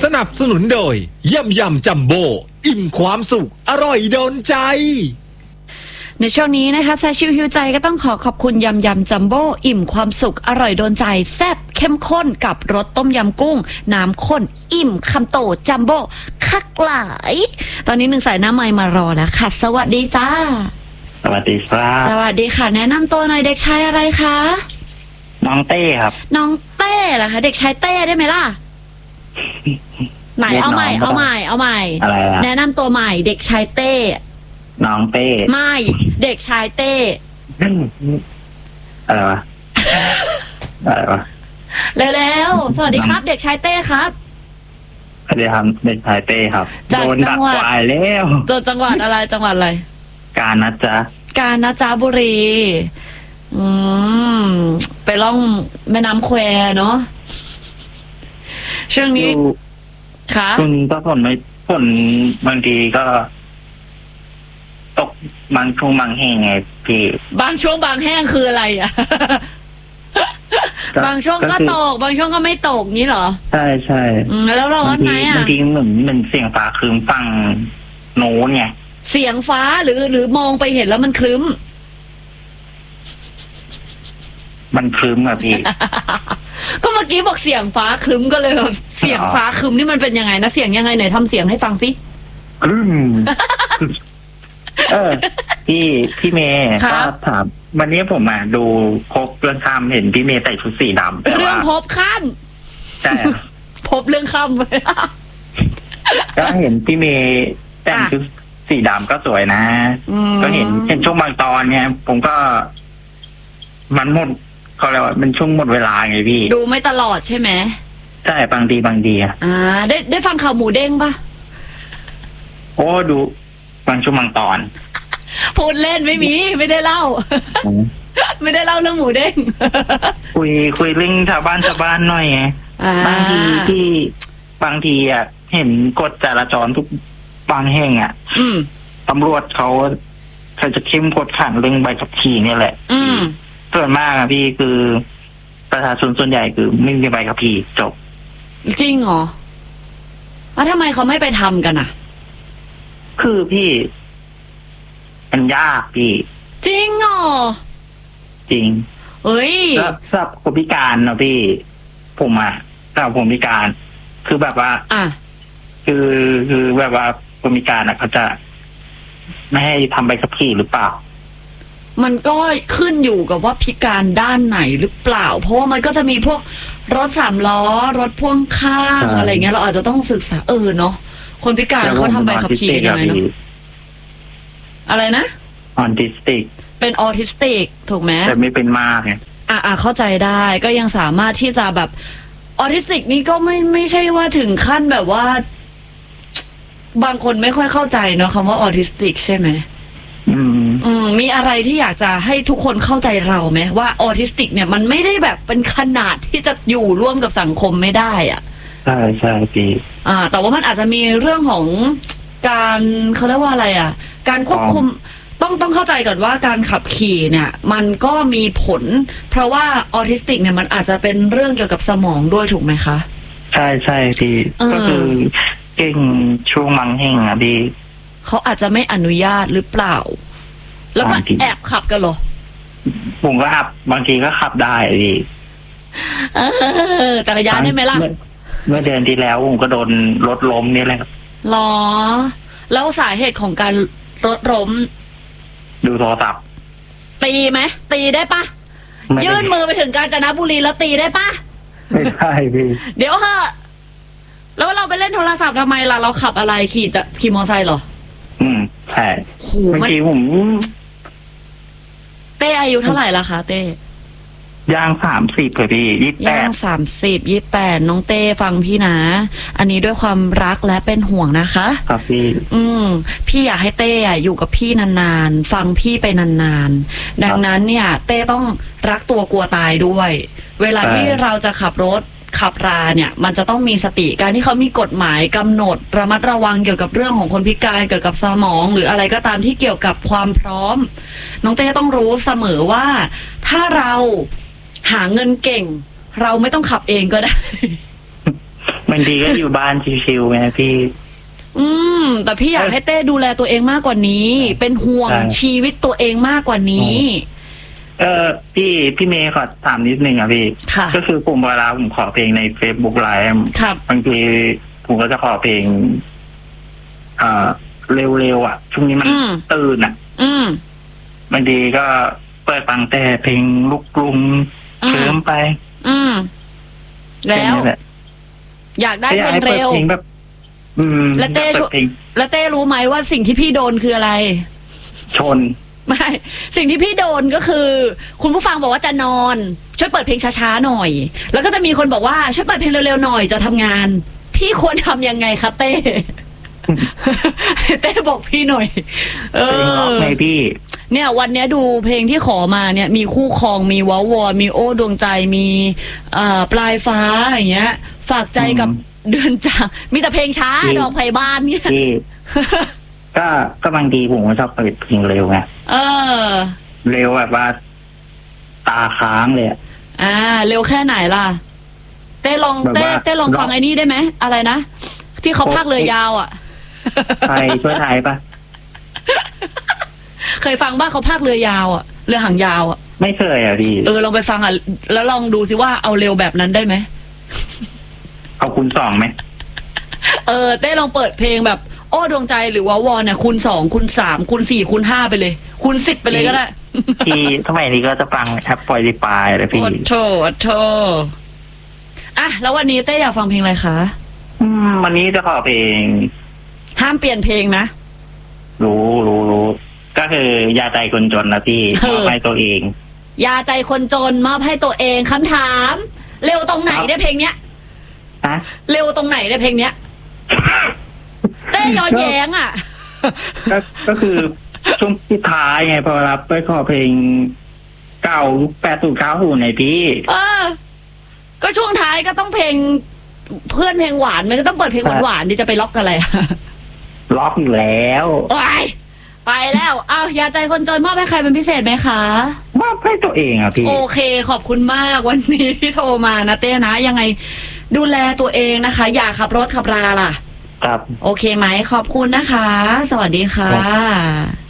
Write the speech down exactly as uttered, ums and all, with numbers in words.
สนับสนุนโดยยำยำจัมโบ้อิ่มความสุขอร่อยโดนใจในช่วงนี้นะคะแซชิวฮิวใจก็ต้องขอขอบคุณยำยำจัมโบ้อิ่มความสุขอร่อยโดนใจแซ่บเข้มข้นกับรสต้มยำกุ้งน้ำข้นอิ่มคำโตจัมโบ้คักหลายตอนนี้หนึ่งสายน้ำไมค์มารอแล้วค่ะสวัสดีจ้าสวัสดีครับสวัสดีค่ะแนะนำตัวหน่อยเด็กชายอะไรคะน้องเต้ครับน้องเต้เหรอคะเด็กชายเต้ได้ไหมล่ะไหนเอาใหม่เอาใหม่เอาใหม่อะไรนะแนะนำตัวใหม่เด็กชายเต้น้องเต้ไม่เด็กชายเต้อะไรวะอะไรวะเร็วๆสวัสดีครับเด็กชายเต้ครับสวัสดีครับเด็กชายเต้ครับโดนดักควายแล้วจังหวัดอะไรจังหวัดอะไรกาญนะจ๊ะกาญนะจ๊ะบุรีอืมไปล่องแม่น้ำแควเนาะช่วงนี้ค่ะช่วงนี้ก็ฝนไม่ฝนบางทีก็ตกบางช่วงบางแห้งไงพี่บางช่วงบางแห้งคืออะไรอ่ะบางช่วงก็ตกบางช่วงก็ไม่ตกนี้เหรอใช่ใช่แล้วร้อนไหมอ่ะบางทีเหมือนเหมือนเสียงฟ้าครึ้มฟังโน้นไงเสียงฟ้าหรือหรือมองไปเห็นแล้วมันครึ้มมันครึ้มอะพี่ก็เมื่อกี้บอกเสียงฟ้าครึ้มก็เลยเสียงฟ้าครึ้มนี่มันเป็นยังไงนะเสียงยังไงไหนทำเสียงให้ฟังสิครึ้มเออพี่พี่เมย์ก็ถามวันนี้ผมมาดูพบเรื่องข้ามเห็นพี่เมย์ใส่ชุดสีดำเรื่องพบข้ามใช่พบเรื่องข้ามก็เห็นพี่เมย์แต่งชุดสีดำก็สวยนะก็เห็นเห็นช่วงบางตอนเนี่ยผมก็มันหมดเขาเรียกว่าเป็นช่วงหมดเวลาไงพี่ดูไม่ตลอดใช่ไหมใช่บางทีบางทีอ่ะอ่าได้ได้ฟังข่าวหมูเด้งปะโอ้ดูบางช่วงบางตอนพูดเล่นไม่มีไม่ได้เล่าไม่ได้เล่าเรื่องหมูเด้งคุยคุยเรื่องชาวบ้านชาวบ้านหน่อยไงบางทีที่บางทีอ่ะเห็นกฎจราจรทุกบางแห่งอ่ะตำรวจเขาเขาจะเข้มกวดขันเรื่องใบขับขี่นี่แหละส่วนมากอะพี่คือประชาชนส่วนใหญ่คือไม่มีใบขับขี่จบจริงเหรอแล้วทำไมเขาไม่ไปทำกันอ่ะคือพี่มันยากพี่จริงเหรอจริงเฮ้ยแล้วสำหรับคนพิการนะพี่ผมอะสำหรับผมพิการคือแบบว่าอ่ะคือคือแบบว่าคนพิการอะเขาจะไม่ให้ทำใบขับขี่หรือเปล่ามันก็ขึ้นอยู่กับว่าพิการด้านไหนหรือเปล่าเพราะว่ามันก็จะมีพวกรถสามล้อรถพ่วงข้างอะไรเงี้ยเราอาจจะต้องศึกษาเออเนาะคนพิการเขาทำใบขับขี่ยังไงเนาะอะไรนะออทิสติกเป็นออทิสติกถูกไหมแต่ไม่เป็นมากไงอ่ะอ่ะเข้าใจได้ก็ยังสามารถที่จะแบบออทิสติกนี่ก็ไม่ไม่ใช่ว่าถึงขั้นแบบว่าบางคนไม่ค่อยเข้าใจเนาะคำว่าออทิสติกใช่ไหมอืมอืมมีอะไรที่อยากจะให้ทุกคนเข้าใจเราไหมว่าออทิสติกเนี่ยมันไม่ได้แบบเป็นขนาดที่จะอยู่ร่วมกับสังคมไม่ได้อ่ะใช่ใช่พี่อ่าแต่ว่ามันอาจจะมีเรื่องของการเขาเรียกว่าอะไรอ่ะการควบคุมต้องต้องเข้าใจก่อนว่าการขับขี่เนี่ยมันก็มีผลเพราะว่าออทิสติกเนี่ยมันอาจจะเป็นเรื่องเกี่ยวกับสมองด้วยถูกไหมคะใช่ใช่พี่ก็คือเก่งช่วงมังแห่งอ่ะพี่เขาอาจจะไม่อนุญาตหรือเปล่าแล้วก็แอบขับกันเหรอผมก็ขับบางทีก็ขับได้พี่เออจักรยานได้ไหมล่ะเมื่อเดือนที่แล้วผมก็โดนรถล้มนี่แหละหรอแล้วสาเหตุของการรถล้มดูโทรศัพท์ตีไหมตีได้ปะยื่นมือไปถึงกาญจนบุรีแล้วตีได้ปะไม่ได้พี่เดี๋ยวเหอะแล้วเราไปเล่นโทรศัพท์ทำไมล่ะเราขับอะไรขี่จะขี่มอเตอร์ไซค์เหรออืมใช่เมื่อกี้ผมเต้อายุเท่าไหร่ละคะเต้ย่างสามสิบเลยพี่ยี่สิบแปดย่างสามสิบยี่สิบแปดน้องเต้ฟังพี่นะอันนี้ด้วยความรักและเป็นห่วงนะคะครับพี่อืมพี่อยากให้เต้อยู่กับพี่นานๆฟังพี่ไปนานๆดังนั้นเนี่ยเต้ต้องรักตัวกลัวตายด้วยเวลาที่เราจะขับรถขับราเนี่ยมันจะต้องมีสติการที่เขามีกฎหมายกำหนดระมัดระวังเกี่ยวกับเรื่องของคนพิการเกี่ยวกับสมองหรืออะไรก็ตามที่เกี่ยวกับความพร้อมน้องเต้ต้องรู้เสมอว่าถ้าเราหาเงินเก่งเราไม่ต้องขับเองก็ได้ไม่บางทีก็อยู่บ้านชิวๆไงพี่อืมแต่พี่อยากให้เต้ดูแลตัวเองมากกว่านี้เป็นห่วงชีวิตตัวเองมากกว่านี้เออพี่พี่เมย์ขอถามนิดนึงอ่ะพี่ก็คือผมเวลาผมขอเพลงใน Facebook ไลฟ์บางทีผมก็จะขอเพลงอ่าเร็วๆอ่ะช่วงนี้มันตื่นอ่ะบางทีก็เปิดฟังแต่เพลงลูกกรุงเคลิ้มไปอืมแล้วอยากได้เพลงเร็วแบบแล้วเต้แล้วเต้รู้ไหมว่าสิ่งที่พี่โดนคืออะไรชนไม่สิ่งที่พี่โดนก็คือคุณผู้ฟังบอกว่าจะนอนช่วยเปิดเพลงช้าๆหน่อยแล้วก็จะมีคนบอกว่าช่วยเปิดเพลงเร็วๆหน่อยจะทำงานพี่ควรทำยังไงคะเต้เต้บอกพี่หน่อยเออไงพี่เนี่ยวันนี้ดูเพลงที่ขอมาเนี่ยมีคู่ครองมีว้าววอมีโอ้ดวงใจมีอ่าปลายฟ้าอย่างเงี้ยฝากใจกับเดือนจากมีแต่เพลงช้าดอกไผ่บานเนี่ยก็ก็บางทีผมก็ชอบเปิดเพลงเร็วไงเออเร็วแบบว่าตาค้างเลยอ่าเร็วแค่ไหนล่ะเต้ลองเต้เต้ลองฟังไอ้นี่ได้ไหมอะไรนะที่เขาพากเรือยาวอ่ะไทยช่วยไทยปะเคยฟังบ้างเขาพากเรือยาวอ่ะเรือหางยาวอ่ะไม่เคยอ่ะพี่เออลองไปฟังอ่ะแล้วลองดูสิว่าเอาเร็วแบบนั้นได้ไหมเอาคูณสองไหมเออเต้ลองเปิดเพลงแบบโอ้ดวงใจหรือว่าวอนเนี่ยคูณสองคูณสามคูณสี่คูณห้าไปเลยคูณสิบไปเลยก็ได้ที่สมัยนี้ก็จะฟังแอปปล่อยดีปายเลยพี่โอ้โถโถอ่ะแล้ววันนี้เต้อยากฟังเพลงอะไรคะอืมวันนี้จะขอเพลงห้ามเปลี่ยนเพลงนะรู้รู้รู้ก็คือยาใจคนจนนะพี่มอบให้ตัวเองยาใจคนจนมอบให้ตัวเองคำถามเร็วตรงไหนได้เพลงเนี้ยฮะเร็วตรงไหนได้เพลงเนี้ยเต้ย้อนแย้งอ่ะก็ก็คือช่วงที่ท้ายไงพอรับไปขอเพลงเก่าแปดศูนย์เก้าศูนย์ไหนพี่เออก็ช่วงท้ายก็ต้องเพลงเพื่อนเพลงหวานมันก็ต้องเปิดเพลงหวานๆดิจะไปล็อกอะไรล็อกอยู่แล้วไปไปแล้วอ้าวยาใจคนจนมอบให้ใครเป็นพิเศษไหมคะมอบให้ตัวเองอ่ะพี่โอเคขอบคุณมากวันนี้ที่โทรมานะเต้นะยังไงดูแลตัวเองนะคะอย่าขับรถขับราล่ะครับโอเคไหมขอบคุณนะคะสวัสดีค่ะ